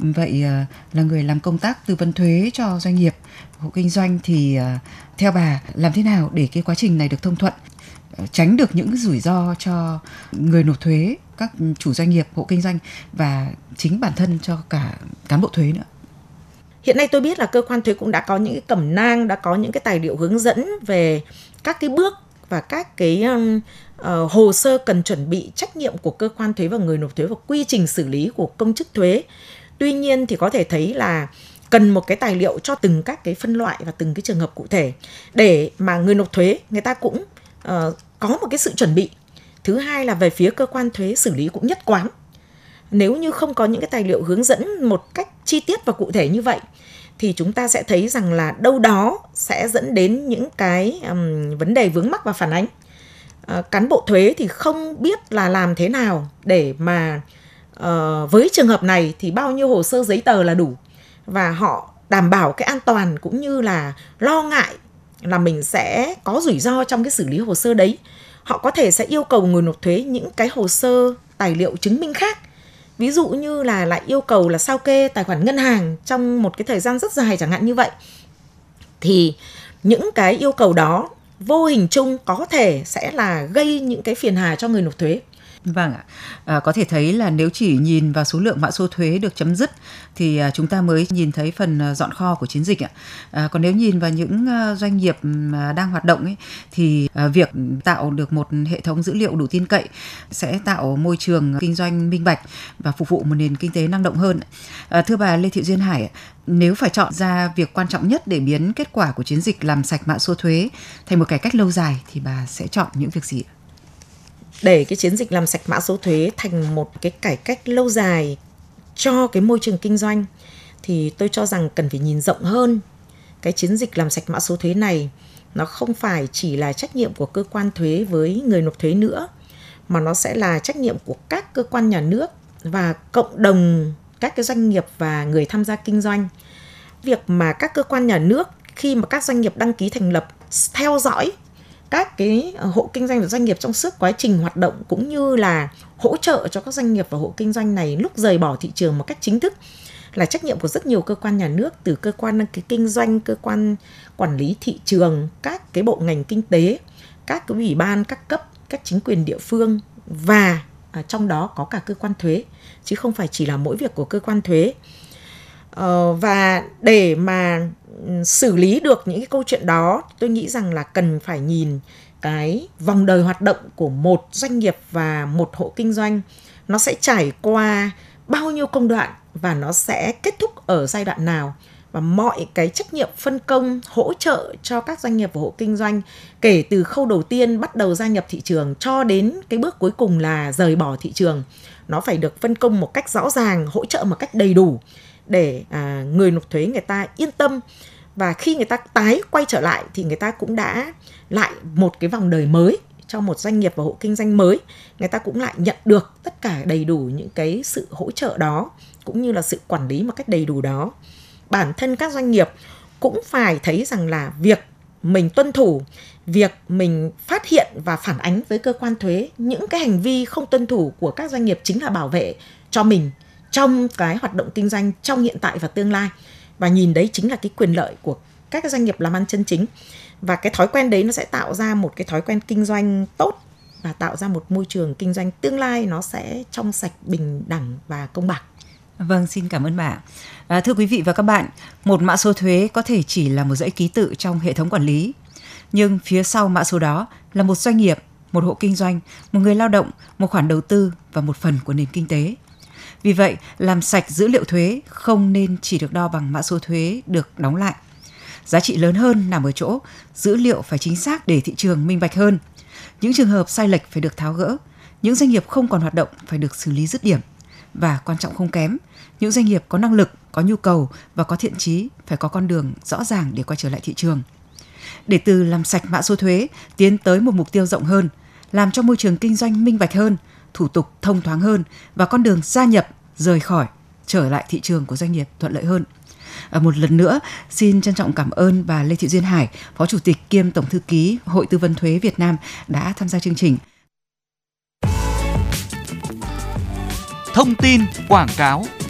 Vậy là người làm công tác tư vấn thuế cho doanh nghiệp, hộ kinh doanh thì theo bà làm thế nào để cái quá trình này được thông thuận, tránh được những rủi ro cho người nộp thuế, các chủ doanh nghiệp, hộ kinh doanh và chính bản thân cho cả cán bộ thuế nữa? Hiện nay tôi biết là cơ quan thuế cũng đã có những cái cẩm nang, đã có những cái tài liệu hướng dẫn về các cái bước và các cái hồ sơ cần chuẩn bị, trách nhiệm của cơ quan thuế và người nộp thuế và quy trình xử lý của công chức thuế. Tuy nhiên thì có thể thấy là cần một cái tài liệu cho từng các cái phân loại và từng cái trường hợp cụ thể để mà người nộp thuế người ta cũng có một cái sự chuẩn bị. Thứ hai là về phía cơ quan thuế xử lý cũng nhất quán. Nếu như không có những cái tài liệu hướng dẫn một cách chi tiết và cụ thể như vậy thì chúng ta sẽ thấy rằng là đâu đó sẽ dẫn đến những cái vấn đề vướng mắc và phản ánh. Cán bộ thuế thì không biết là làm thế nào để mà với trường hợp này thì bao nhiêu hồ sơ giấy tờ là đủ, và họ đảm bảo cái an toàn cũng như là lo ngại là mình sẽ có rủi ro trong cái xử lý hồ sơ đấy. Họ có thể sẽ yêu cầu người nộp thuế những cái hồ sơ tài liệu chứng minh khác. Ví dụ như là lại yêu cầu là sao kê tài khoản ngân hàng trong một cái thời gian rất dài chẳng hạn như vậy. Thì những cái yêu cầu đó vô hình chung có thể sẽ là gây những cái phiền hà cho người nộp thuế. Vâng ạ, có thể thấy là nếu chỉ nhìn vào số lượng mã số thuế được chấm dứt thì chúng ta mới nhìn thấy phần dọn kho của chiến dịch ạ. Còn nếu nhìn vào những doanh nghiệp đang hoạt động ấy, thì việc tạo được một hệ thống dữ liệu đủ tin cậy sẽ tạo môi trường kinh doanh minh bạch và phục vụ một nền kinh tế năng động hơn. Thưa bà Lê Thị Duyên Hải, nếu phải chọn ra việc quan trọng nhất để biến kết quả của chiến dịch làm sạch mã số thuế thành một cải cách lâu dài thì bà sẽ chọn những việc gì ạ? Để cái chiến dịch làm sạch mã số thuế thành một cái cải cách lâu dài cho cái môi trường kinh doanh thì tôi cho rằng cần phải nhìn rộng hơn. Cái chiến dịch làm sạch mã số thuế này nó không phải chỉ là trách nhiệm của cơ quan thuế với người nộp thuế nữa, mà nó sẽ là trách nhiệm của các cơ quan nhà nước và cộng đồng các cái doanh nghiệp và người tham gia kinh doanh. Việc mà các cơ quan nhà nước khi mà các doanh nghiệp đăng ký thành lập theo dõi các cái hộ kinh doanh và doanh nghiệp trong suốt quá trình hoạt động, cũng như là hỗ trợ cho các doanh nghiệp và hộ kinh doanh này lúc rời bỏ thị trường một cách chính thức là trách nhiệm của rất nhiều cơ quan nhà nước, từ cơ quan đăng ký kinh doanh, cơ quan quản lý thị trường, các cái bộ ngành kinh tế, các cái ủy ban các cấp, các chính quyền địa phương, và trong đó có cả cơ quan thuế, chứ không phải chỉ là mỗi việc của cơ quan thuế. Và để mà xử lý được những cái câu chuyện đó, tôi nghĩ rằng là cần phải nhìn cái vòng đời hoạt động của một doanh nghiệp và một hộ kinh doanh. Nó sẽ trải qua bao nhiêu công đoạn và nó sẽ kết thúc ở giai đoạn nào. Và mọi cái trách nhiệm phân công hỗ trợ cho các doanh nghiệp và hộ kinh doanh kể từ khâu đầu tiên bắt đầu gia nhập thị trường cho đến cái bước cuối cùng là rời bỏ thị trường, nó phải được phân công một cách rõ ràng, hỗ trợ một cách đầy đủ để người nộp thuế người ta yên tâm. Và khi người ta tái quay trở lại thì người ta cũng đã lại một cái vòng đời mới cho một doanh nghiệp và hộ kinh doanh mới. Người ta cũng lại nhận được tất cả đầy đủ những cái sự hỗ trợ đó, cũng như là sự quản lý một cách đầy đủ đó. Bản thân các doanh nghiệp cũng phải thấy rằng là việc mình tuân thủ, việc mình phát hiện và phản ánh với cơ quan thuế những cái hành vi không tuân thủ của các doanh nghiệp chính là bảo vệ cho mình trong cái hoạt động kinh doanh trong hiện tại và tương lai. Và nhìn đấy chính là cái quyền lợi của các doanh nghiệp làm ăn chân chính. Và cái thói quen đấy nó sẽ tạo ra một cái thói quen kinh doanh tốt và tạo ra một môi trường kinh doanh tương lai nó sẽ trong sạch, bình đẳng và công bằng. Vâng, xin cảm ơn bà. Thưa quý vị và các bạn, một mã số thuế có thể chỉ là một dãy ký tự trong hệ thống quản lý, nhưng phía sau mã số đó là một doanh nghiệp, một hộ kinh doanh, một người lao động, một khoản đầu tư và một phần của nền kinh tế. Vì vậy, làm sạch dữ liệu thuế không nên chỉ được đo bằng mã số thuế được đóng lại. Giá trị lớn hơn nằm ở chỗ dữ liệu phải chính xác để thị trường minh bạch hơn. Những trường hợp sai lệch phải được tháo gỡ, những doanh nghiệp không còn hoạt động phải được xử lý dứt điểm. Và quan trọng không kém, những doanh nghiệp có năng lực, có nhu cầu và có thiện chí phải có con đường rõ ràng để quay trở lại thị trường. Để từ làm sạch mã số thuế tiến tới một mục tiêu rộng hơn, làm cho môi trường kinh doanh minh bạch hơn, thủ tục thông thoáng hơn và con đường gia nhập, rời khỏi, trở lại thị trường của doanh nghiệp thuận lợi hơn. Một lần nữa, xin trân trọng cảm ơn bà Lê Thị Duyên Hải, Phó Chủ tịch kiêm Tổng thư ký Hội Tư vấn Thuế Việt Nam đã tham gia chương trình. Thông tin quảng cáo.